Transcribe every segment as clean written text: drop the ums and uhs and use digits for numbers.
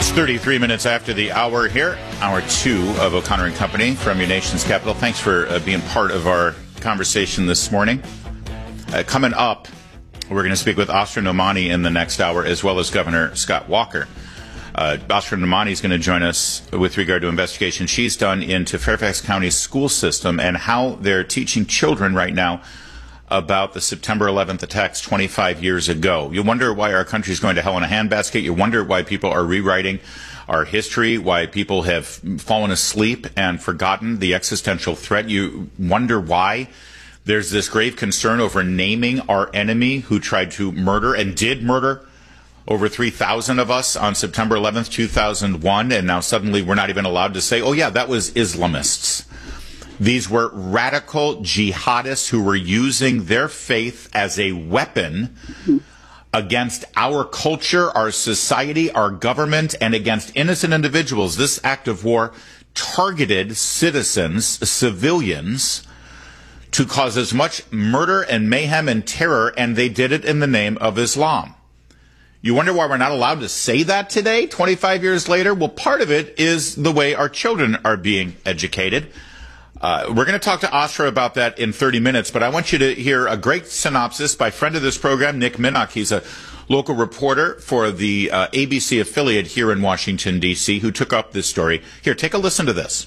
It's 33 minutes after the hour here, hour 2 of O'Connor and Company from your nation's capital. Thanks for being part of our conversation this morning. Coming up, we're going to speak with Asra Nomani in the next hour, as well as Governor Scott Walker. Asra Nomani is going to join us with regard to investigation she's done into Fairfax County's school system and how they're teaching children right now about the September 11th attacks 25 years ago. You wonder why our country is going to hell in a handbasket. You wonder why people are rewriting our history, why people have fallen asleep and forgotten the existential threat. You wonder why there's this grave concern over naming our enemy who tried to murder and did murder over 3,000 of us on September 11th, 2001, and now suddenly we're not even allowed to say, oh yeah, that was Islamists. These were radical jihadists who were using their faith as a weapon against our culture, our society, our government, and against innocent individuals. This act of war targeted citizens, civilians, to cause as much murder and mayhem and terror, and they did it in the name of Islam. You wonder why we're not allowed to say that today, 25 years later? Well, part of it is the way our children are being educated. We're going to talk to Asra about that in 30 minutes, but I want you to hear a great synopsis by friend of this program, Nick Minnock. He's a local reporter for the ABC affiliate here in Washington, D.C., who took up this story. Here, take a listen to this.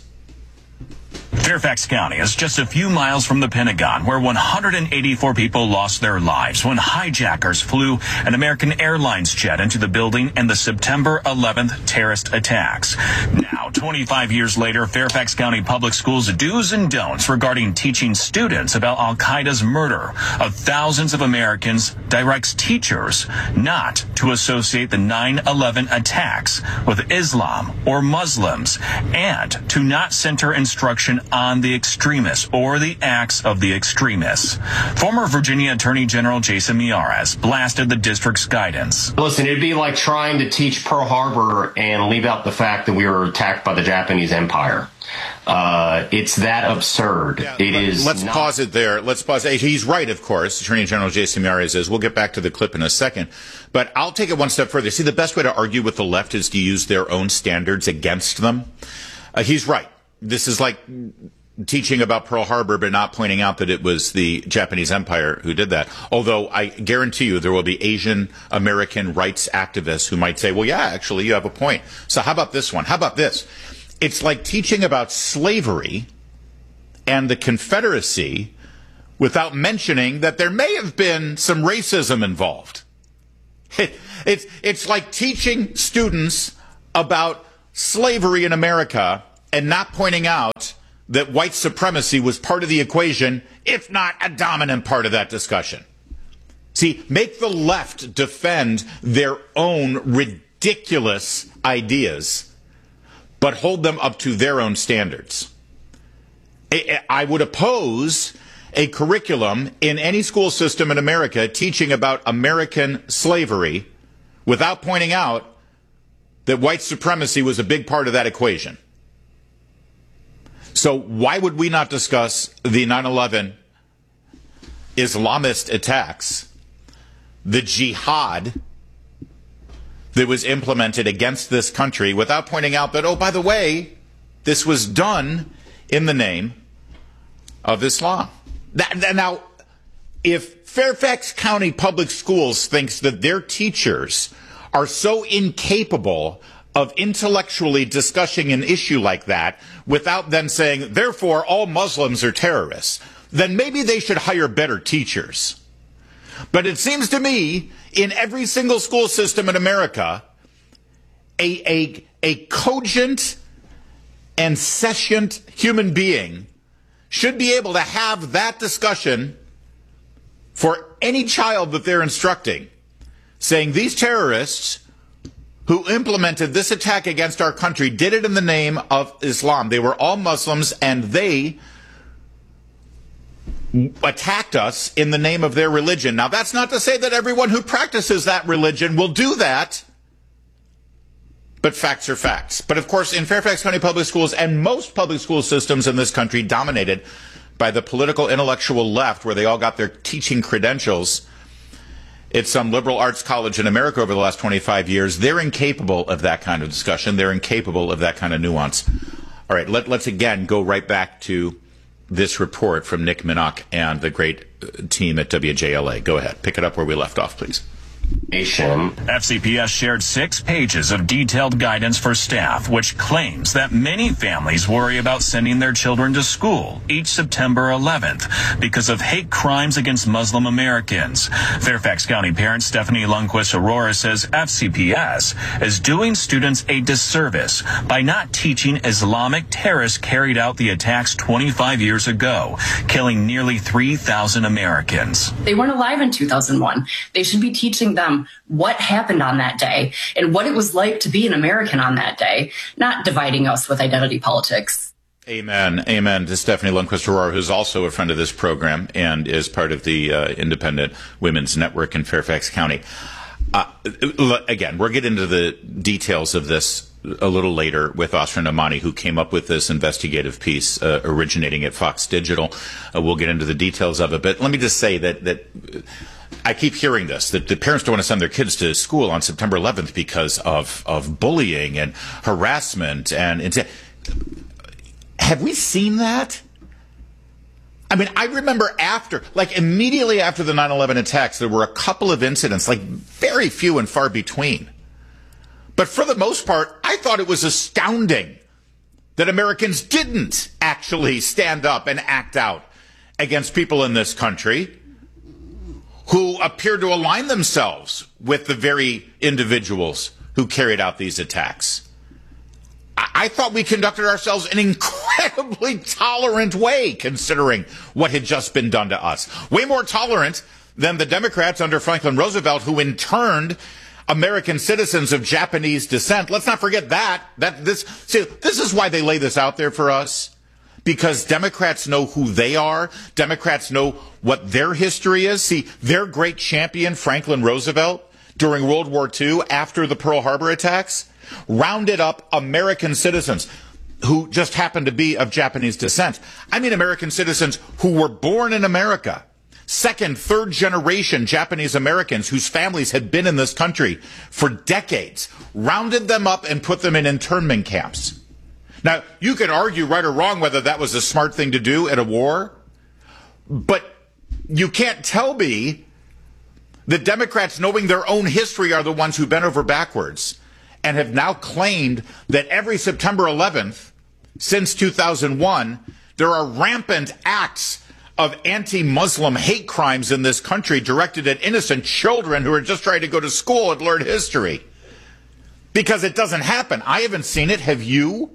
Fairfax County is just a few miles from the Pentagon, where 184 people lost their lives when hijackers flew an American Airlines jet into the building in the September 11th terrorist attacks. Now, 25 years later, Fairfax County Public Schools' do's and don'ts regarding teaching students about al-Qaeda's murder of thousands of Americans directs teachers not to associate the 9/11 attacks with Islam or Muslims, and to not center instruction on the extremists or the acts of the extremists. Former Virginia Attorney General Jason Miyares blasted the district's guidance. Listen, it'd be like trying to teach Pearl Harbor and leave out the fact that we were attacked by the Japanese Empire. It's that absurd. Yeah, let's pause it there. Let's pause. He's right, of course. Attorney General Jason Miyares is. We'll get back to the clip in a second. But I'll take it one step further. See, the best way to argue with the left is to use their own standards against them. He's right. This is like teaching about Pearl Harbor but not pointing out that it was the Japanese Empire who did that. Although I guarantee you there will be Asian American rights activists who might say, well, yeah, actually, you have a point. So how about this one? How about this? It's like teaching about slavery and the Confederacy without mentioning that there may have been some racism involved. It's like teaching students about slavery in America and not pointing out that white supremacy was part of the equation, if not a dominant part of that discussion. See, make the left defend their own ridiculous ideas, but hold them up to their own standards. I would oppose a curriculum in any school system in America teaching about American slavery without pointing out that white supremacy was a big part of that equation. So why would we not discuss the 9/11 Islamist attacks, the jihad that was implemented against this country, without pointing out that, oh, by the way, this was done in the name of Islam? Now, if Fairfax County Public Schools thinks that their teachers are so incapable of intellectually discussing an issue like that without then saying, therefore, all Muslims are terrorists, then maybe they should hire better teachers. But it seems to me, in every single school system in America, a cogent and sentient human being should be able to have that discussion for any child that they're instructing, saying these terrorists who implemented this attack against our country did it in the name of Islam. They were all Muslims, and they attacked us in the name of their religion. Now, that's not to say that everyone who practices that religion will do that, but facts are facts. But, of course, in Fairfax County Public Schools and most public school systems in this country dominated by the political intellectual left, where they all got their teaching credentials, at some liberal arts college in America over the last 25 years, they're incapable of that kind of discussion. They're incapable of that kind of nuance. All right, let's again go right back to this report from Nick Minnock and the great team at WJLA. Go ahead. Pick it up where we left off, please. FCPS shared 6 pages of detailed guidance for staff, which claims that many families worry about sending their children to school each September 11th because of hate crimes against Muslim Americans. Fairfax County parent Stephanie Lundquist Aurora says FCPS is doing students a disservice by not teaching Islamic terrorists carried out the attacks 25 years ago, killing nearly 3,000 Americans. They weren't alive in 2001. They should be teaching them what happened on that day and what it was like to be an American on that day, not dividing us with identity politics. Amen. Amen to Stephanie Lundquist Aurora, who's also a friend of this program and is part of the Independent Women's Network in Fairfax County. Again, we'll get into the details of this a little later with Asra Nomani, who came up with this investigative piece originating at Fox Digital. We'll get into the details of it. But let me just say that I keep hearing this, that the parents don't want to send their kids to school on September 11th because of bullying and harassment. And have we seen that? I mean, I remember immediately after the 9/11 attacks, there were a couple of incidents, very few and far between. But for the most part, I thought it was astounding that Americans didn't actually stand up and act out against people in this country who appeared to align themselves with the very individuals who carried out these attacks. I thought we conducted ourselves in an incredibly tolerant way, considering what had just been done to us. Way more tolerant than the Democrats under Franklin Roosevelt, who interned American citizens of Japanese descent. Let's not forget this is why they lay this out there for us. Because Democrats know who they are. Democrats know what their history is. See, their great champion, Franklin Roosevelt, during World War II, after the Pearl Harbor attacks, rounded up American citizens who just happened to be of Japanese descent. I mean, American citizens who were born in America. Second, third generation Japanese Americans whose families had been in this country for decades, rounded them up and put them in internment camps. Now, you can argue right or wrong whether that was a smart thing to do at a war, but you can't tell me that Democrats, knowing their own history, are the ones who bent over backwards and have now claimed that every September 11th since 2001, there are rampant acts of anti-Muslim hate crimes in this country directed at innocent children who are just trying to go to school and learn history. Because it doesn't happen. I haven't seen it. Have you?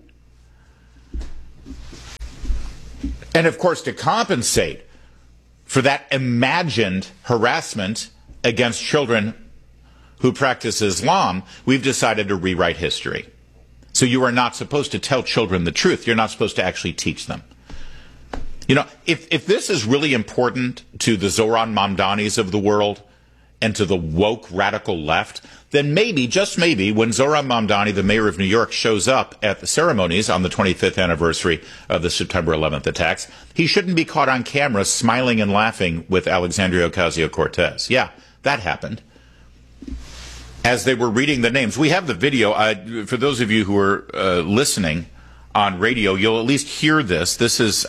And, of course, to compensate for that imagined harassment against children who practice Islam, we've decided to rewrite history. So you are not supposed to tell children the truth. You're not supposed to actually teach them. You know, if this is really important to the Zohran Mamdanis of the world and to the woke radical left, then maybe, just maybe, when Zohran Mamdani, the mayor of New York, shows up at the ceremonies on the 25th anniversary of the September 11th attacks, he shouldn't be caught on camera smiling and laughing with Alexandria Ocasio-Cortez. Yeah, that happened. As they were reading the names, we have the video. For those of you who are listening on radio, you'll at least hear this. This is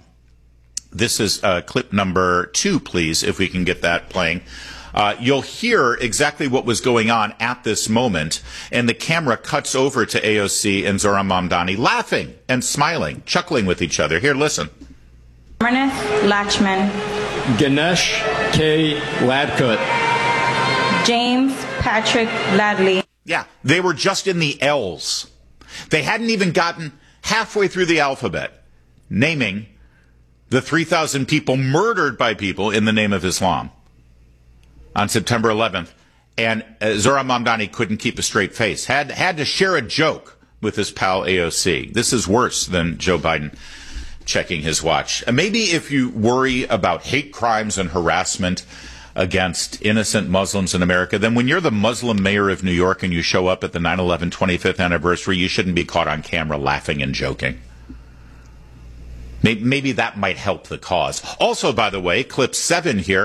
clip number 2, please, if we can get that playing. You'll hear exactly what was going on at this moment, and the camera cuts over to AOC and Zohran Mamdani laughing and smiling, chuckling with each other. Here, listen. Amarnath Lachman. Ganesh K. Ladkut. James Patrick Ladley. Yeah, they were just in the L's. They hadn't even gotten halfway through the alphabet, naming the 3,000 people murdered by people in the name of Islam on September 11th, and Zohran Mamdani couldn't keep a straight face. Had to share a joke with his pal AOC. This is worse than Joe Biden checking his watch. Maybe if you worry about hate crimes and harassment against innocent Muslims in America, then when you're the Muslim mayor of New York and you show up at the 9/11 25th anniversary, you shouldn't be caught on camera laughing and joking. Maybe that might help the cause. Also, by the way, clip 7 here,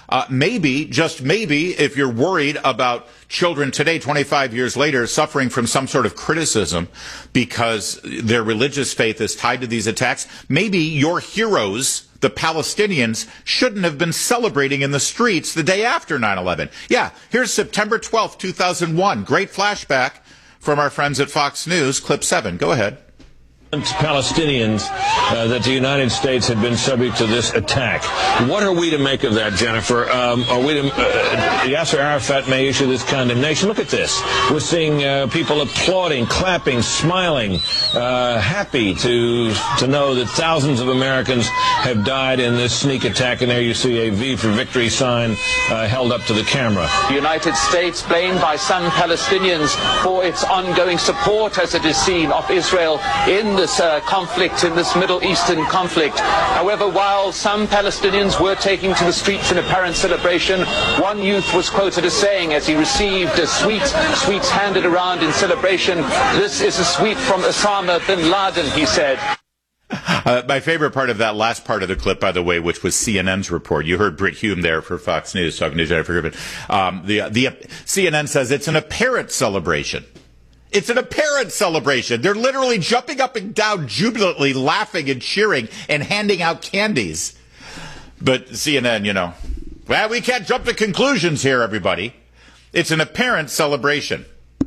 Maybe, just maybe, if you're worried about children today, 25 years later, suffering from some sort of criticism because their religious faith is tied to these attacks, maybe your heroes, the Palestinians, shouldn't have been celebrating in the streets the day after 9/11. Yeah, here's September 12th, 2001. Great flashback from our friends at Fox News. Clip 7. Go ahead. Palestinians that the United States had been subject to this attack. What are we to make of that, Jennifer? Are we to, Yasser Arafat may issue this condemnation. Look at this. We're seeing people applauding, clapping, smiling, happy to know that thousands of Americans have died in this sneak attack. And there you see a V for victory sign held up to the camera. The United States blamed by some Palestinians for its ongoing support, as it is seen, of Israel in this conflict, in this Middle Eastern conflict. However, while some Palestinians were taking to the streets in apparent celebration, one youth was quoted as saying, as he received sweets handed around in celebration, "This is a sweet from Osama bin Laden," he said. My favorite part of that last part of the clip, by the way, which was CNN's report. You heard Britt Hume there for Fox News talking to Jennifer Griffin. The CNN says it's an apparent celebration. It's an apparent celebration. They're literally jumping up and down, jubilantly laughing and cheering and handing out candies. But CNN, well, we can't jump to conclusions here, everybody. It's an apparent celebration.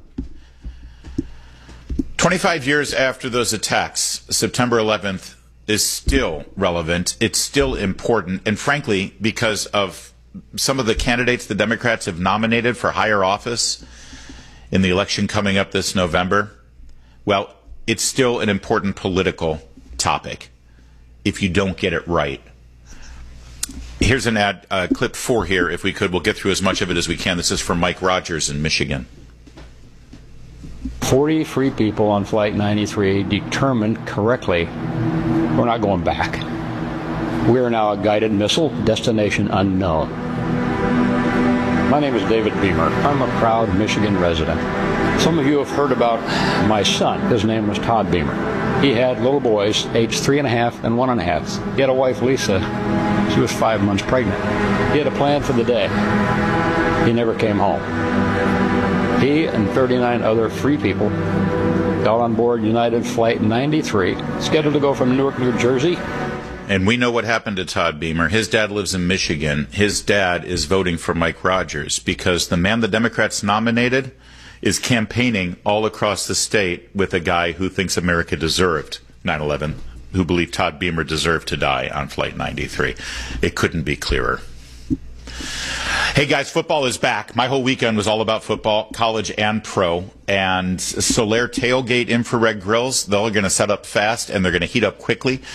25 years after those attacks, September 11th is still relevant. It's still important. And frankly, because of some of the candidates the Democrats have nominated for higher office in the election coming up this November, well, it's still an important political topic if you don't get it right. Here's an ad, clip 4 here, if we could. We'll get through as much of it as we can. This is from Mike Rogers in Michigan. 40 free people on Flight 93 determined correctly we're not going back. We are now a guided missile, destination unknown. My name is David Beamer. I'm a proud Michigan resident. Some of you have heard about my son. His name was Todd Beamer. He had little boys, aged 3.5 and 1.5. He had a wife, Lisa. She was 5 months pregnant. He had a plan for the day. He never came home. He and 39 other free people got on board United Flight 93, scheduled to go from Newark, New Jersey. And we know what happened to Todd Beamer. His dad lives in Michigan. His dad is voting for Mike Rogers because the man the Democrats nominated is campaigning all across the state with a guy who thinks America deserved 9/11, who believed Todd Beamer deserved to die on Flight 93. It couldn't be clearer. Hey guys, football is back. My whole weekend was all about football, college and pro. And Solaire tailgate infrared grills, they're going to set up fast and they're going to heat up quickly.